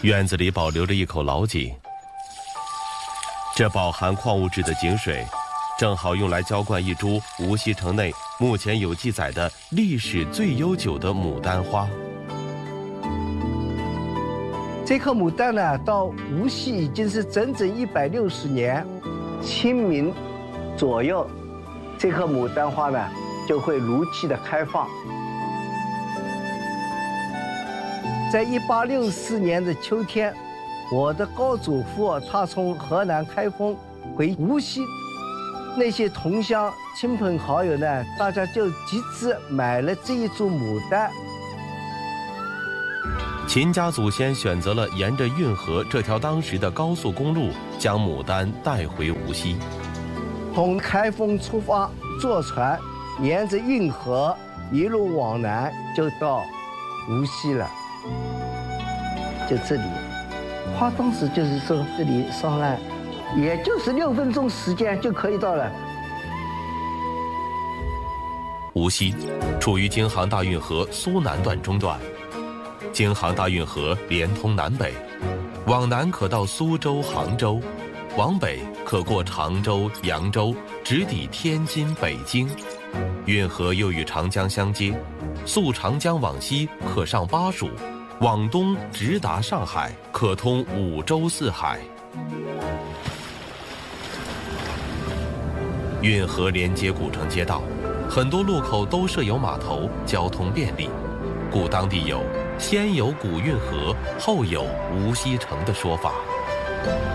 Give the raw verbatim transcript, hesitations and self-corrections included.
院子里保留着一口老井，这饱含矿物质的井水，正好用来浇灌一株无锡城内目前有记载的历史最悠久的牡丹花。 这棵牡丹呢，到无锡已经是整整一百六十年，清明左右，这棵牡丹花呢就会如期的开放。在一八六四年的秋天，我的高祖父他从河南开封回无锡，那些同乡亲朋好友呢，大家就集资买了这一株牡丹。 秦家祖先选择了沿着运河这条当时的高速公路，将牡丹带回无锡。 从开封出发，坐船沿着运河一路往南，就到无锡了。就这里，花当时就是说这里上岸，也就是六分钟时间就可以到了。 无锡处于京杭大运河苏南段中段，京杭大运河连通南北，往南可到苏州、杭州，往北可过常州、扬州，直抵天津、北京。运河又与长江相接，溯长江往西可上巴蜀，往东直达上海，可通五洲四海。运河连接古城街道，很多路口都设有码头，交通便利，故当地有先有古运河，后有无锡城的说法。